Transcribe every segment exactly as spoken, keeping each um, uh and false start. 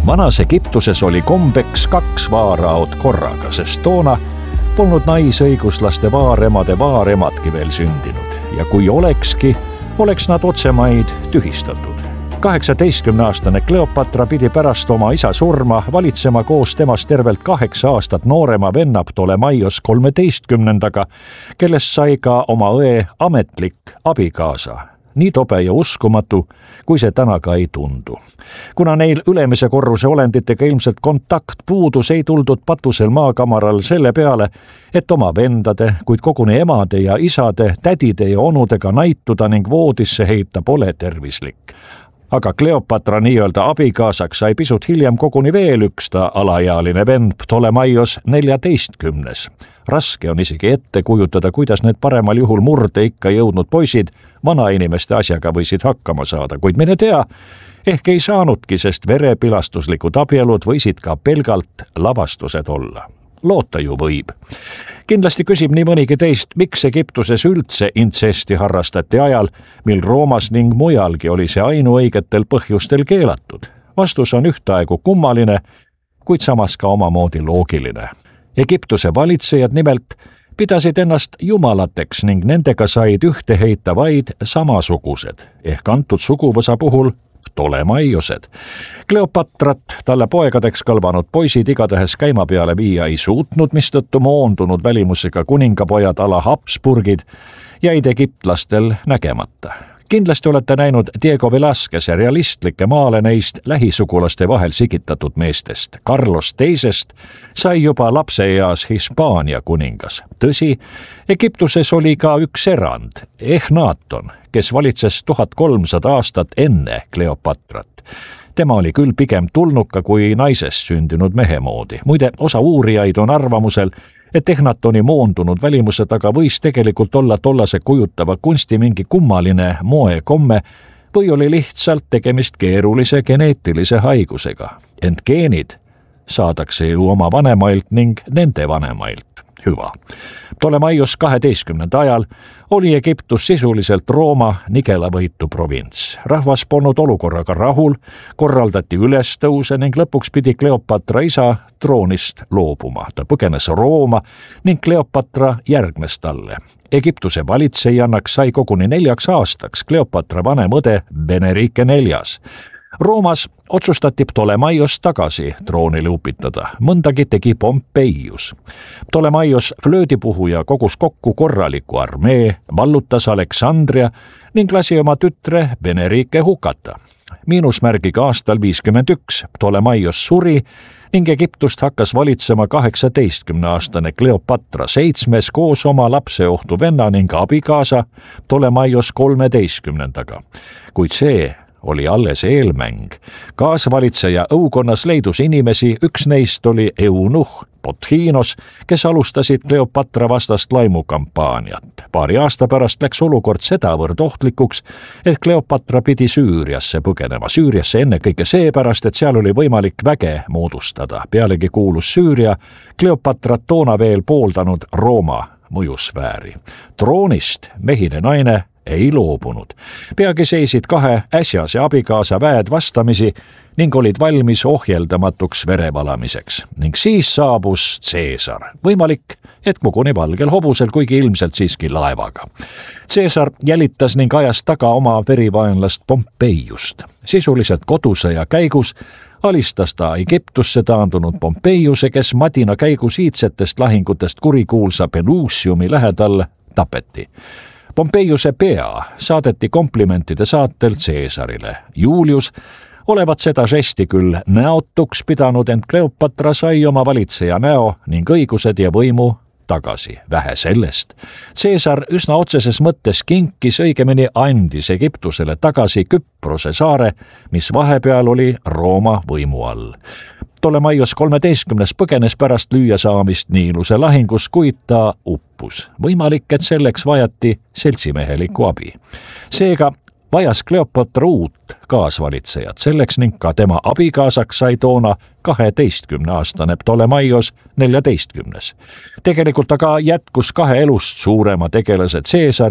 Vanas Egiptuses oli kombeks kaks vaaraot korraga, sest toona polnud naisõiguslaste vaaremade vaaremadki veel sündinud ja kui olekski, oleks nad otsemaid tühistatud. kaheksateistkümneaastane Kleopatra pidi pärast oma isa surma valitsema koos temast tervelt kaheksa aastat noorema venna Ptolemaios kolmeteistkümnendaga, kellest sai ka oma õe ametlik abikaasa. Nii tobe ja uskumatu, kui see täna ka ei tundu. Kuna neil ülemise korruse olenditega ilmselt kontakt puudus, ei tuldud patusel maakamaral selle peale, et oma vendade, kuid koguni emade ja isade, tädide ja onudega naituda ning voodisse heita pole tervislik. Aga Kleopatra nii-öelda abikaasaks sai pisut hiljem koguni veel üks ta alaealine vend Ptolemaios neljateistkümnes. Raske on isegi ette kujutada, kuidas need paremal juhul murde ikka jõudnud poisid vanainimeste asjaga võisid hakkama saada, kuid mine tea, ehk ei saanudki, sest verepilastuslikud abielud võisid ka pelgalt lavastused olla. Loota ju võib. Kindlasti küsib nii mõnigi teist, miks Egiptuses üldse intsesti harrastati ajal, mil Roomas ning mujalgi oli see ainuõigetel põhjustel keelatud. Vastus on ühtaegu kummaline, kuid samas ka omamoodi loogiline. Egiptuse valitsejad nimelt pidasid ennast jumalateks ning nendega said ühte heita vaid samasugused, ehk antud suguvõsa puhul Ptolemaiosed. Kleopatrat talle poegadeks kõlvanud poisid igatahes käima peale viia ei suutnud, mistõttu moondunud välimusega kuningapojad ala Habsburgid jäid egiptlastel nägemata. Kindlasti olete näinud Diego Velázquez realistlikke maale neist lähisugulaste vahel sigitatud meestest. Carlos teisest sai juba lapseeas Hispaania kuningas. Tõsi, Egiptuses oli ka üks erand, Ehnaton, kes valitses tuhat kolmsada aastat enne Kleopatrat. Tema oli küll pigem tulnuka kui naisest sündinud mehe moodi. Muide, osa uurijaid on arvamusel, et Ehnatoni moondunud välimuse taga võis tegelikult olla tollase kujutava kunsti mingi kummaline moekomme või oli lihtsalt tegemist keerulise geneetilise haigusega. Ent geenid saadakse ju oma vanemailt ning nende vanemailt. Hüva. Ptolemaios kaheteistkümnenda ajal oli Egiptus sisuliselt Rooma nigelavõitu provints. Rahvas polnud olukorraga rahul, korraldati ülestõuse ning lõpuks pidi Kleopatra isa troonist loobuma. Ta põgenes Rooma ning Kleopatra järgnes talle. Egiptuse valitsejannaks sai koguni neljaks aastaks Kleopatra vanem õde Benerique neljas. Roomas otsustati Ptolemaios tagasi troonile upitada. Mõndagi tegi Pompeius. Ptolemaios flöödipuhuja kogus kokku korraliku armee, vallutas Aleksandria ning lasi oma tütre Benerique hukata. Miinusmärgiga aastal viiskümmend üks Ptolemaios suri ning Egiptust hakkas valitsema kaheksateistkümneaastane Kleopatra seitsmes koos oma lapseohtu venna ning abikaasa Ptolemaios kolmeteistkümnendaga. Kuid see oli alles eelmäng. Kaasvalitseja õukonnas leidus inimesi, üks neist oli eunuh Pothinos, kes alustasid Kleopatra vastast laimukampaaniat. Paari aasta pärast läks olukord sedavõrd ohtlikuks, et Kleopatra pidi Süüriasse põgenema. Süüriasse ennekõike seepärast, et seal oli võimalik väge moodustada. Pealegi kuulus Süüria Kleopatrat toona veel pooldanud Rooma mõjusfääri. Troonist mehine naine ei loobunud. Peagi seisid kahe äsjase abikaasa väed vastamisi ning olid valmis ohjeldamatuks verevalamiseks. Ning siis saabus Caesar. Võimalik, et koguni valgel hobusel, kuigi ilmselt siiski laevaga. Caesar jälitas ning ajas taga oma verivaenlast Pompeiust. Sisuliselt kodusõja käigus alistas ta Egiptusse taandunud Pompeiuse, kes madina käigus iidsetest lahingutest kurikuulsa Pelusiumi lähedal tapeti. Pompeiuse pea saadeti komplimentide saatel Caesarile. Julius olevat seda žesti küll näotuks pidanud, ent Kleopatra sai oma valitseja näo ning õigused ja võimu tagasi. Vähe sellest. Caesar üsna otseses mõttes kinkis, õigemini andis Egiptusele tagasi Küprose saare, mis vahepeal oli Rooma võimu all. Ptolemaios kolmeteistkümnes põgenes pärast lüüa saamist Niiluse lahingus, kuid ta uppus. Võimalik, et selleks vajati seltsimehelikku abi. Seega vajas Kleopatra uut kaasvalitsejat. Selleks ning ka tema abikaasaks sai toona kaheteistkümneaastane Ptolemaios neljateistkümnes. Tegelikult aga jätkus kahe elust suurema tegelase Caesari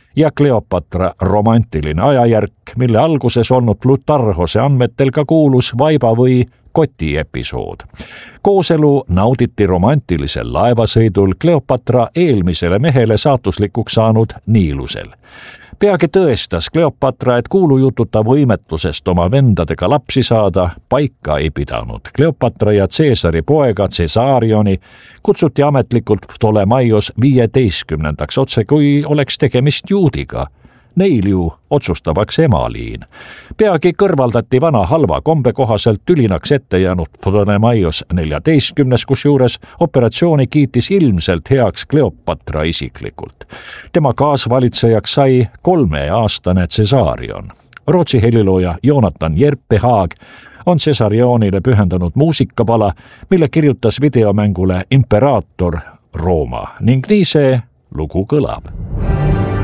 ja Kleopatra romantiline ajajärk, mille alguses olnud Plutarhose andmetel ka kuulus vaiba või koti episood. Kooselu nauditi romantilisel laevasõidul Kleopatra eelmisele mehele saatuslikuks saanud Niilusel. Peagi tõestas Kleopatra, et kuulujututa võimetusest oma vendadega lapsi saada paika ei pidanud. Kleopatra ja Caesari poega Caesarioni kutsuti ametlikult Ptolemaios viieteistkümnendaks, otse kui oleks tegemist juudiga. Neil ju otsustavaks emaliin. Peagi kõrvaldati vana halva kombe kohaselt tülinaks ette jäänud Ptolemaios neljateistkümnes, kus juures operatsiooni kiitis ilmselt heaks Kleopatra isiklikult. Tema kaasvalitsejaks sai kolmeaastane Caesarion. Rootsi helilooja Jonathan Jerpehaag on Caesarionile pühendanud muusikapala, mille kirjutas videomängule Imperaator Rooma ning nii see lugu kõlab.